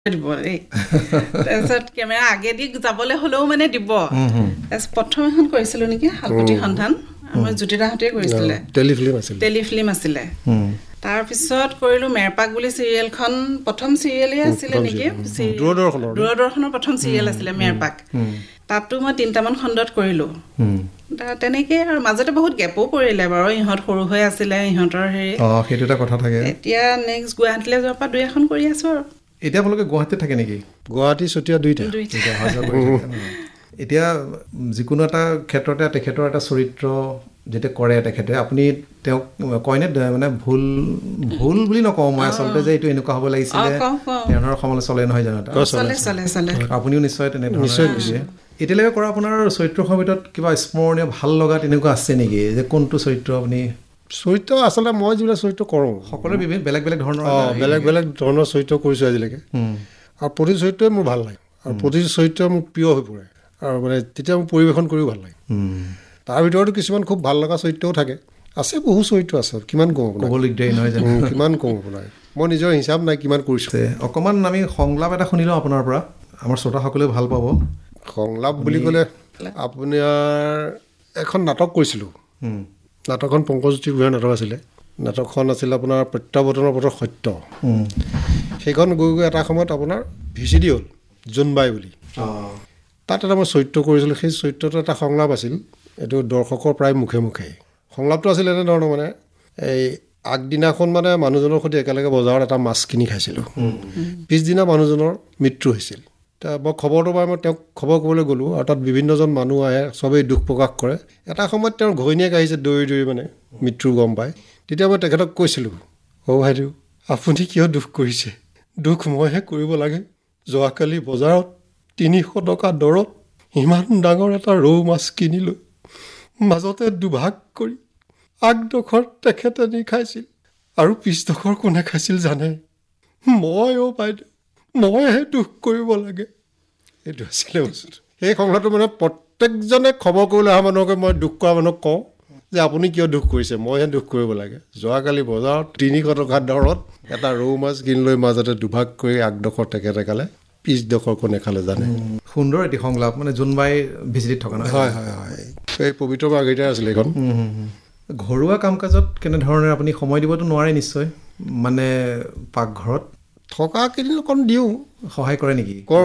দিব দেই তাৰপিছত কেমেৰা আগেদি যাবলৈ হ'লেও মানে দিব তাৰপিছত প্ৰথম এখন কৰিছিলোঁ নেকি শালপতি সন্ধান আমাৰ জ্যোতিদাহঁতে কৰিছিলে টেলিফিল্ম আছিলে তাৰপিছত কৰিলোঁ মেৰপাক বুলি চিৰিয়েলখন প্ৰথম চিৰিয়েলেই আছিলে নেকি দূৰদৰ্শনৰ প্ৰথম চিৰিয়েল আছিলে মেৰপাক তাতো মই 3টামান খণ্ডত কৰিলোঁ তেনেকৈ আৰু মাজতে বহুত গেপো পৰিলে বাৰু ইহঁত সৰু হৈ আছিলে ইহঁতৰ সেইটো এটা কথা থাকে এতিয়া নেক্সট গুৱাহাটীলৈ যোৱাৰ পৰা 2 এখন কৰি আছোঁ আৰু এতিয়া আপোনালোকে গুৱাহাটীত থাকে নেকি গুৱাহাটী চতিয়া দুইটা এতিয়া যিকোনো এটা ক্ষেত্ৰতে তেখেতৰ এটা চৰিত্ৰ যেতিয়া কৰে তেখেতে আপুনি তেওঁক কয়নে মানে ভুল বুলি নকওঁ মই আচলতে যে এইটো এনেকুৱা হ'ব লাগিছিলে তেওঁৰ সমালোচনা চলে নহয় জানো আপুনিও নিশ্চয় তেনেধৰণে এতিয়ালৈকে কৰা আপোনাৰ চৰিত্ৰৰ ভিতৰত কিবা স্মৰণীয় ভাল লগা তেনেকুৱা আছে নেকি যে কোনটো চৰিত্ৰ আপুনি চৰিত্ৰ আচলতে মই যিবিলাক চৰিত্ৰ কৰোঁ সকলোৰে বেলেগ বেলেগ ধৰণৰ চৰিত্ৰ কৰিছোঁ আজিলৈকে আৰু প্ৰতিটো চৰিত্ৰই মোৰ ভাল লাগে আৰু প্ৰতিটো চৰিত্ৰ মোৰ প্ৰিয় হৈ পৰে আৰু মানে তেতিয়া মোৰ পৰিৱেশন কৰিও ভাল লাগে তাৰ ভিতৰতো কিছুমান খুব ভাল লগা চৰিত্ৰও থাকে আছে বহু চৰিত্ৰ আছে কিমান কওঁ কিমান কওঁ আপোনাৰ মই নিজৰ হিচাপ নাই কিমান কৰিছোঁ অকণমান আমি সংলাপ এটা শুনি লওঁ আপোনাৰ পৰা আমাৰ শ্ৰোতাসকলেও ভাল পাব সংলাপ বুলি ক'লে আপোনাৰ এখন নাটক কৰিছিলোঁ নাটকখন পংকজ্যোতি বুঢ়াৰ নাটক আছিলে নাটকখন আছিলে আপোনাৰ প্ৰত্যাৱৰ্তনৰ পথৰ সত্য সেইখন গৈ এটা সময়ত আপোনাৰ VCD হ'ল জোনবাই বুলি তাত এটা মই চৰিত্ৰ কৰিছিলোঁ সেই চৰিত্ৰটো এটা সংলাপ আছিল এইটো দৰ্শকৰ প্ৰায় মুখে মুখে সংলাপটো আছিল এনেধৰণৰ মানে এই আগদিনাখন মানে মানুহজনৰ সৈতে একেলগে বজাৰত এটা মাছ কিনি খাইছিলোঁ পিছদিনা মানুহজনৰ মৃত্যু হৈছিল মই খবৰটো পাই মই তেওঁক খবৰ কৰিবলৈ গ'লোঁ আৰু তাত বিভিন্নজন মানুহ আহে চবেই দুখ প্ৰকাশ কৰে এটা সময়ত তেওঁৰ ঘৈণীয়েক আহিছে দৌৰি মানে মৃত্যু গম পায় তেতিয়া মই তেখেতক কৈছিলোঁ ভাইদেউ আপুনি কিয় দুখ কৰিছে দুখ মইহে কৰিব লাগে যোৱাকালি বজাৰত 300 টকা দৰত ইমান ডাঙৰ এটা ৰৌ মাছ কিনিলোঁ মাজতে দুভাগ কৰি আগডোখৰ তেখেতে নি খাইছিল আৰু পিছডোখৰ কোনে খাইছিল জানে মই বাইদেউ মইহে দুখ কৰিব লাগে এইটো আছিলে বস্তুটো সেই সংলাপটো মানে প্ৰত্যেকজনে খবৰ কৰিবলৈ অহা মানুহকে মই দুখ কৰা মানুহক কওঁ যে আপুনি কিয় দুখ কৰিছে মইহে দুখ কৰিব লাগে যোৱাকালি বজাৰত 300 টকা দৰত এটা ৰৌ মাছ কিনি লৈ মাজতে দুভাগ কৰি আগডোখৰ তেখেতে খালে পিছডোখৰ কোনে খালে জানে সুন্দৰ এটি সংলাপ মানে জোনবাই VCDত থকা নহয় হয় এই পবিত্ৰ মাৰ্ঘেৰিটা আছিলে এইখন ঘৰুৱা কাম কাজত কেনেধৰণে আপুনি সময় দিবতো নোৱাৰে নিশ্চয় মানে পাকঘৰত থকা কেইদিন অকণ দিওঁ সহায় কৰে নেকি কৰোঁ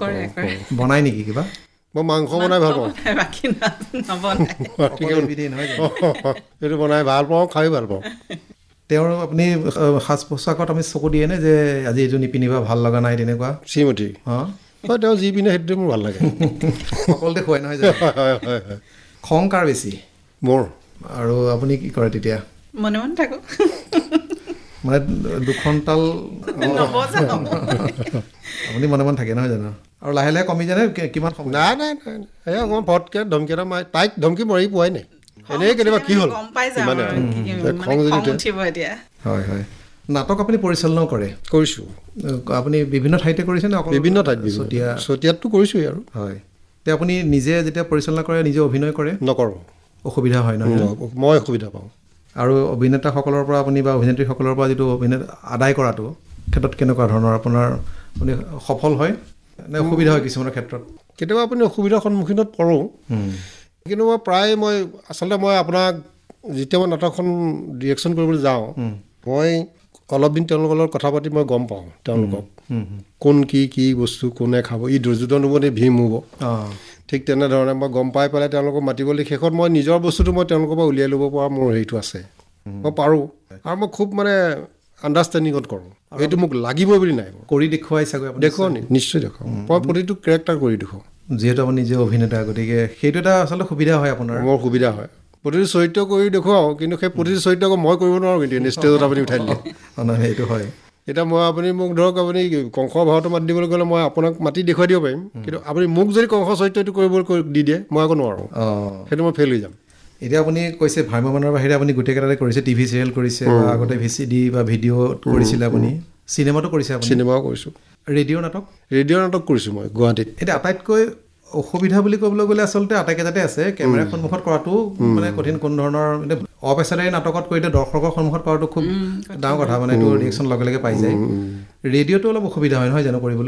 বনাই নেকি কিবা মই মাংস বনাই ভাল পাওঁ এইটো বনাই ভাল পাওঁ খাই ভাল পাওঁ তেওঁৰ আপুনি সাজ পোছাকত আমি চকু দিয়ে নে যে আজি এইটো নিপিন্ধিবা ভাল লগা নাই তেনেকুৱা শ্ৰীমতী হয় তেওঁ যি পিন্ধে সেইটোৱে মোৰ ভাল লাগে সকলোতে খুৱাই নহয় জানো খং কাৰ বেছি মোৰ আৰু আপুনি কি কৰে তেতিয়া মনে মনে থাকোঁ মানে দুখন তাল আপুনি মনে মনে থাকে নহয় জানো আৰু লাহে লাহে কমি জানে কিমান সময় নাই এই অকণমান ফটকৈ ধমকি এটা মাৰি তাইক ধমকি মৰি পোৱাই নাই এনেই কেতিয়াবা কি হ'ল হয় নাটক আপুনি পৰিচালনাও কৰে কৰিছোঁ আপুনি বিভিন্ন ঠাইতে কৰিছে নে বিভিন্ন ঠাইত চতিয়াততো কৰিছোঁৱেই আৰু হয় তে আপুনি নিজে যেতিয়া পৰিচালনা কৰে নিজে অভিনয় কৰে নকৰোঁ অসুবিধা হয় নহয় মই অসুবিধা পাওঁ আৰু অভিনেতাসকলৰ পৰা আপুনি বা অভিনেত্ৰীসকলৰ পৰা যিটো আদায় কৰাটো ক্ষেত্ৰত কেনেকুৱা ধৰণৰ আপোনাৰ আপুনি সফল হয় নে অসুবিধা হয় কিছুমানৰ ক্ষেত্ৰত কেতিয়াবা আপুনি অসুবিধাৰ সন্মুখীনত পৰোঁ কিন্তু মই আচলতে মই আপোনাক যেতিয়া মই নাটকখন ডিৰেকশ্যন কৰিবলৈ যাওঁ মই অলপ দিন তেওঁলোকৰ লগত কথা পাতি মই গম পাওঁ তেওঁলোকক কোন কি বস্তু কোনে খাব ই দুৰ্যোধন হ'ব নে ভীম হ'ব ঠিক তেনেধৰণে মই গম পাই পেলাই তেওঁলোকক মাতিবলৈ শেষত মই নিজৰ বস্তুটো মই তেওঁলোকৰ পৰা উলিয়াই ল'ব পৰা মোৰ হেৰিটো আছে মই পাৰোঁ আৰু মই খুব মানে আণ্ডাৰষ্টেণ্ডিঙত কৰোঁ এইটো মোক লাগিব বুলি নাই কৰি দেখুৱাই চাগৈ দেখুৱাওঁ নিশ্চয় দেখুৱাওঁ মই প্ৰতিটো কেৰেক্টাৰ কৰি দেখুৱাওঁ যিহেতু আপুনি নিজে অভিনেতা গতিকে সেইটো এটা আচলতে সুবিধা হয় আপোনাৰ মোৰ সুবিধা হয় প্ৰতিটো চৰিত্ৰ কৰি দেখুৱাওঁ কিন্তু সেই প্ৰতিটো চৰিত্ৰ মই কৰিব নোৱাৰোঁ কিন্তু ষ্টেজত আপুনি উঠাই দিলে সেইটো হয় এতিয়া আপুনি মোক ধৰক আপুনি কংসৰ ভাওটো মাতি দিবলৈ গ'লে মই আপোনাক মাতি দেখুৱাই দিব পাৰিম কিন্তু আপুনি মোক যদি কংস চৰিত্ৰটো কৰিবলৈ দি দিয়ে মই আকৌ নোৱাৰোঁ সেইটো মই ফেইল হৈ যাম এতিয়া আপুনি কৈছে ভ্ৰাম্যমানৰ বাহিৰে আপুনি গোটেইকেইটাতে কৰিছে টিভি চিৰিয়েল কৰিছে বা আগতে VCD বা ভিডিঅ' কৰিছিলে আপুনি চিনেমাটো কৰিছে আপুনি চিনেমাও কৰিছোঁ ৰেডিঅ' নাটক কৰিছোঁ মই গুৱাহাটীত এতিয়া আটাইতকৈ অসুবিধা বুলি ক'বলৈ গ'লে আচলতে আটাইকেইটাতে আছে কেমেৰাৰ সন্মুখত কৰাটো মানে কঠিন কোনো ধৰণৰ অপেচাদাৰী নাটকত কৰিলে দৰ্শকৰ সন্মুখত কৰাটো খুব ডাঙৰ কথা মানে এইটো ৰিয়েকশ্যন লগে লগে পাই যায় ৰেডিঅ'টো অলপ অসুবিধা হয় নহয় জানো কৰিবলৈ